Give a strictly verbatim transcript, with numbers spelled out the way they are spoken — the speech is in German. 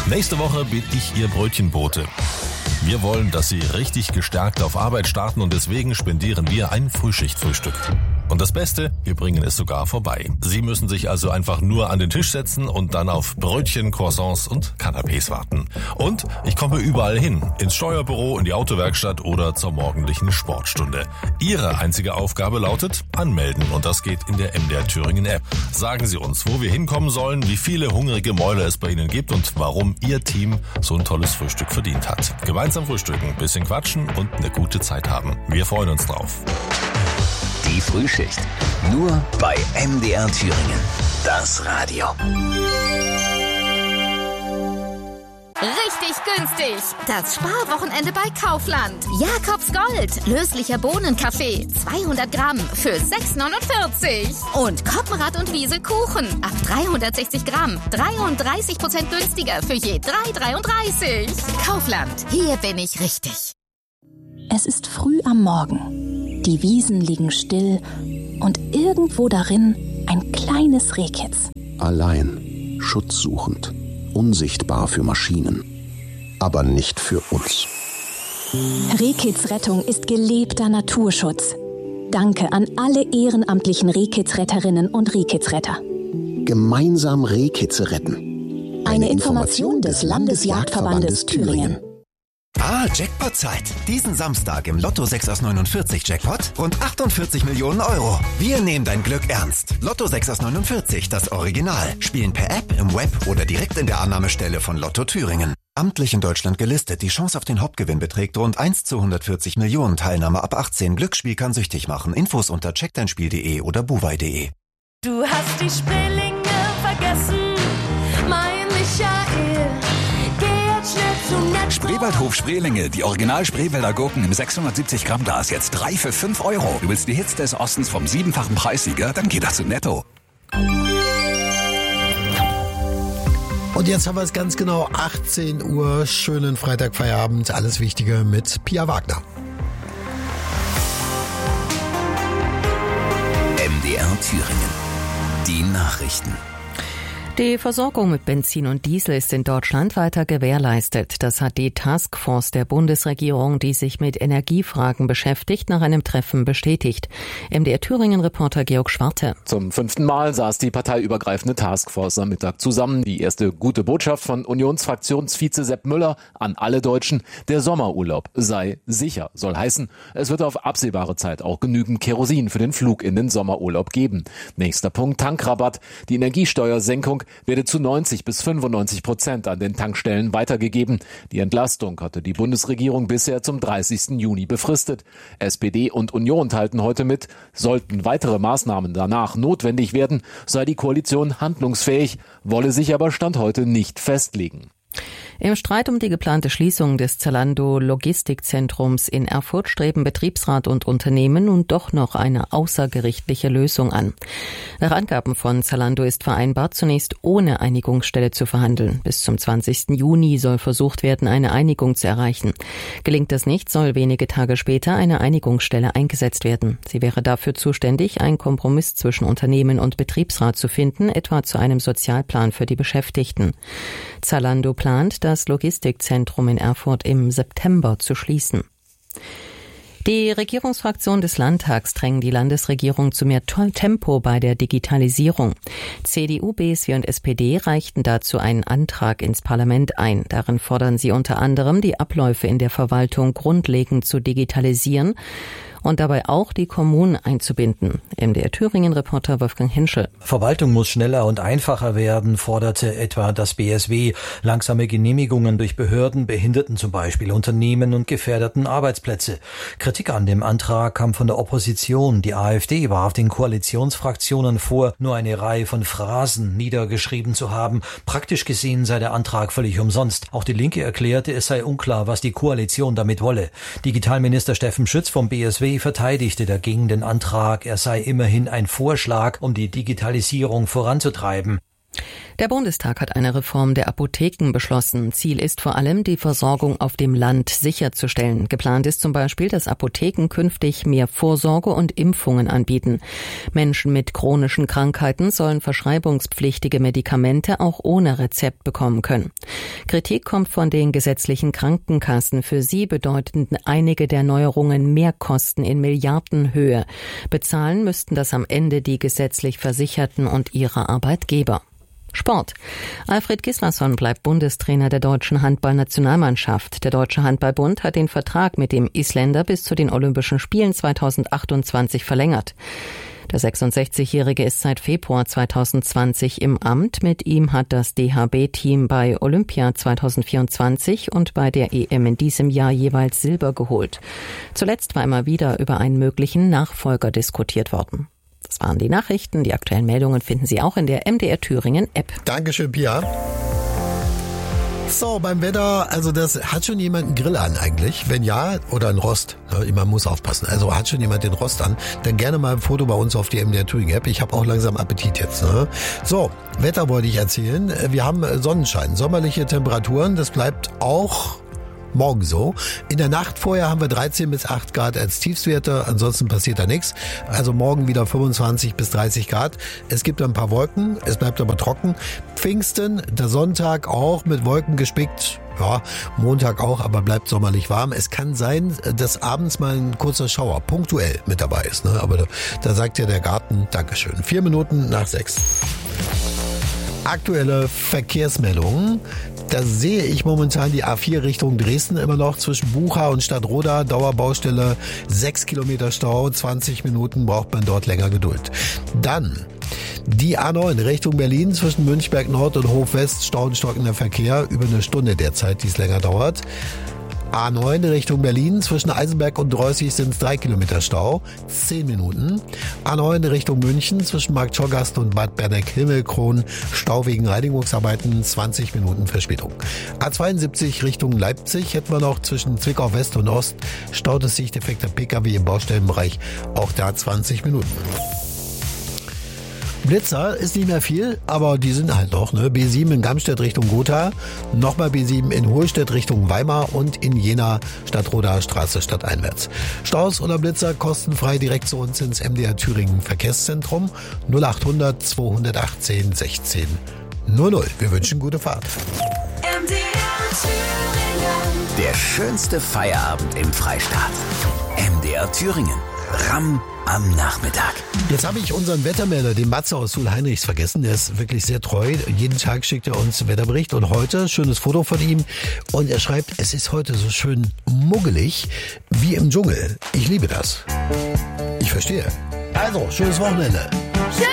Nächste Woche bin ich Ihr Brötchenbote. Wir wollen, dass Sie richtig gestärkt auf Arbeit starten und deswegen spendieren wir ein Frühschichtfrühstück. Und das Beste, wir bringen es sogar vorbei. Sie müssen sich also einfach nur an den Tisch setzen und dann auf Brötchen, Croissants und Canapés warten. Und ich komme überall hin, ins Steuerbüro, in die Autowerkstatt oder zur morgendlichen Sportstunde. Ihre einzige Aufgabe lautet anmelden und das geht in der M D R Thüringen App. Sagen Sie uns, wo wir hinkommen sollen, wie viele hungrige Mäuler es bei Ihnen gibt und warum Ihr Team so ein tolles Frühstück verdient hat. Gemeinsam frühstücken, bisschen quatschen und eine gute Zeit haben. Wir freuen uns drauf. Die Frühschicht. Nur bei M D R Thüringen. Das Radio. Richtig günstig. Das Sparwochenende bei Kaufland. Jakobs Gold. Löslicher Bohnenkaffee. zweihundert Gramm für sechs neunundvierzig. Und Koppenrad und Wiese Kuchen. Ab dreihundertsechzig Gramm. dreiunddreißig Prozent günstiger für je drei dreiunddreißig. Kaufland. Hier bin ich richtig. Es ist früh am Morgen. Die Wiesen liegen still und irgendwo darin ein kleines Rehkitz. Allein, schutzsuchend, unsichtbar für Maschinen, aber nicht für uns. Rehkitzrettung ist gelebter Naturschutz. Danke an alle ehrenamtlichen Rehkitzretterinnen und Rehkitzretter. Gemeinsam Rehkitze retten. Eine, Eine Information des Landesjagdverbandes Thüringen. Ah, Jackpot-Zeit. Diesen Samstag im Lotto sechs aus neunundvierzig Jackpot rund achtundvierzig Millionen Euro. Wir nehmen dein Glück ernst. Lotto sechs aus neunundvierzig, das Original. Spielen per App, im Web oder direkt in der Annahmestelle von Lotto Thüringen. Amtlich in Deutschland gelistet. Die Chance auf den Hauptgewinn beträgt rund eins zu hundertvierzig Millionen. Teilnahme ab achtzehn. Glücksspiel kann süchtig machen. Infos unter check dein spiel punkt de oder buwei punkt de. Du hast die Spreelinge vergessen, mein Michael. Spreewaldhof Spreelinge, die Original Spreewälder Gurken im sechshundertsiebzig Gramm Glas, jetzt drei für fünf Euro. Du willst die Hits des Ostens vom siebenfachen Preissieger? Dann geht das zu Netto. Und jetzt haben wir es ganz genau achtzehn Uhr. Schönen Freitagfeierabend. Alles Wichtige mit Pia Wagner. M D R Thüringen. Die Nachrichten. Die Versorgung mit Benzin und Diesel ist in Deutschland weiter gewährleistet. Das hat die Taskforce der Bundesregierung, die sich mit Energiefragen beschäftigt, nach einem Treffen bestätigt. M D R Thüringen-Reporter Georg Schwarte. Zum fünften Mal saß die parteiübergreifende Taskforce am Mittag zusammen. Die erste gute Botschaft von Unionsfraktionsvize Sepp Müller an alle Deutschen: Der Sommerurlaub sei sicher. Soll heißen, es wird auf absehbare Zeit auch genügend Kerosin für den Flug in den Sommerurlaub geben. Nächster Punkt: Tankrabatt. Die Energiesteuersenkung werde zu neunzig bis fünfundneunzig Prozent an den Tankstellen weitergegeben. Die Entlastung hatte die Bundesregierung bisher zum dreißigsten Juni befristet. S P D und Union teilten heute mit, sollten weitere Maßnahmen danach notwendig werden, sei die Koalition handlungsfähig, wolle sich aber Stand heute nicht festlegen. Im Streit um die geplante Schließung des Zalando Logistikzentrums in Erfurt streben Betriebsrat und Unternehmen nun doch noch eine außergerichtliche Lösung an. Nach Angaben von Zalando ist vereinbart, zunächst ohne Einigungsstelle zu verhandeln. Bis zum zwanzigsten Juni soll versucht werden, eine Einigung zu erreichen. Gelingt das nicht, soll wenige Tage später eine Einigungsstelle eingesetzt werden. Sie wäre dafür zuständig, einen Kompromiss zwischen Unternehmen und Betriebsrat zu finden, etwa zu einem Sozialplan für die Beschäftigten. Zalando plant, das Logistikzentrum in Erfurt im September zu schließen. Die Regierungsfraktion des Landtags drängen die Landesregierung zu mehr Tempo bei der Digitalisierung. C D U, B S W und S P D reichten dazu einen Antrag ins Parlament ein. Darin fordern sie unter anderem, die Abläufe in der Verwaltung grundlegend zu digitalisieren und dabei auch die Kommunen einzubinden. M D R Thüringen-Reporter Wolfgang Henschel. Verwaltung muss schneller und einfacher werden, forderte etwa das B S W. Langsame Genehmigungen durch Behörden behinderten zum Beispiel Unternehmen und gefährdeten Arbeitsplätze. Kritik an dem Antrag kam von der Opposition. Die AfD warf den Koalitionsfraktionen vor, nur eine Reihe von Phrasen niedergeschrieben zu haben. Praktisch gesehen sei der Antrag völlig umsonst. Auch die Linke erklärte, es sei unklar, was die Koalition damit wolle. Digitalminister Steffen Schütz vom B S W verteidigte dagegen den Antrag. Er sei immerhin ein Vorschlag, um die Digitalisierung voranzutreiben. Der Bundestag hat eine Reform der Apotheken beschlossen. Ziel ist vor allem, die Versorgung auf dem Land sicherzustellen. Geplant ist zum Beispiel, dass Apotheken künftig mehr Vorsorge und Impfungen anbieten. Menschen mit chronischen Krankheiten sollen verschreibungspflichtige Medikamente auch ohne Rezept bekommen können. Kritik kommt von den gesetzlichen Krankenkassen. Für sie bedeuten einige der Neuerungen Mehrkosten in Milliardenhöhe. Bezahlen müssten das am Ende die gesetzlich Versicherten und ihre Arbeitgeber. Sport. Alfred Gislason bleibt Bundestrainer der deutschen Handballnationalmannschaft. Der Deutsche Handballbund hat den Vertrag mit dem Isländer bis zu den Olympischen Spielen zweitausendachtundzwanzig verlängert. Der sechsundsechzigjährige ist seit Februar zweitausendzwanzig im Amt. Mit ihm hat das D H B-Team bei Olympia zweitausendvierundzwanzig und bei der E M in diesem Jahr jeweils Silber geholt. Zuletzt war immer wieder über einen möglichen Nachfolger diskutiert worden. Das waren die Nachrichten. Die aktuellen Meldungen finden Sie auch in der M D R Thüringen App. Dankeschön, Pia. So, beim Wetter, also das hat schon jemand einen Grill an eigentlich? Wenn ja, oder ein Rost. Man muss aufpassen. Also hat schon jemand den Rost an? Dann gerne mal ein Foto bei uns auf die M D R Thüringen App. Ich habe auch langsam Appetit jetzt. Ne? So, Wetter wollte ich erzählen. Wir haben Sonnenschein, sommerliche Temperaturen. Das bleibt auch morgen so. In der Nacht vorher haben wir dreizehn bis acht Grad als Tiefstwerte, ansonsten passiert da nichts. Also morgen wieder fünfundzwanzig bis dreißig Grad. Es gibt ein paar Wolken, es bleibt aber trocken. Pfingsten, der Sonntag auch mit Wolken gespickt. Ja, Montag auch, aber bleibt sommerlich warm. Es kann sein, dass abends mal ein kurzer Schauer punktuell mit dabei ist. Ne? Aber da, da sagt ja der Garten Dankeschön. Vier Minuten nach sechs. Aktuelle Verkehrsmeldungen. Da sehe ich momentan die A vier Richtung Dresden immer noch zwischen Bucha und Stadtroda. Dauerbaustelle, sechs Kilometer Stau, zwanzig Minuten braucht man dort länger Geduld. Dann die A neun Richtung Berlin zwischen Münchberg Nord und Hof West, Stau und stockender Verkehr, über eine Stunde derzeit, die es länger dauert. A neun Richtung Berlin zwischen Eisenberg und Dreußig sind es drei Kilometer Stau, zehn Minuten. A neun Richtung München zwischen Marktschorgast und Bad Berneck-Himmelkron, Stau wegen Reinigungsarbeiten, zwanzig Minuten Verspätung. A zweiundsiebzig Richtung Leipzig hätten wir noch zwischen Zwickau West und Ost, staut es sich defekter Pkw im Baustellenbereich, auch da zwanzig Minuten. Blitzer ist nicht mehr viel, aber die sind halt noch. Ne? B sieben in Gamstedt Richtung Gotha, nochmal B sieben in Hohlstedt Richtung Weimar und in Jena Stadtroda Straße stadteinwärts. Staus oder Blitzer kostenfrei direkt zu uns ins M D R Thüringen Verkehrszentrum null achthundert zweihundertachtzehn sechzehn null null. Wir wünschen gute Fahrt. M D R Thüringen. Der schönste Feierabend im Freistaat. M D R Thüringen. Ramm am Nachmittag. Jetzt habe ich unseren Wettermelder, den Matze aus Sul-Heinrichs, vergessen. Der ist wirklich sehr treu. Jeden Tag schickt er uns einen Wetterbericht. Und heute, schönes Foto von ihm. Und er schreibt, es ist heute so schön muggelig wie im Dschungel. Ich liebe das. Ich verstehe. Also, schönes Wochenende. Schön.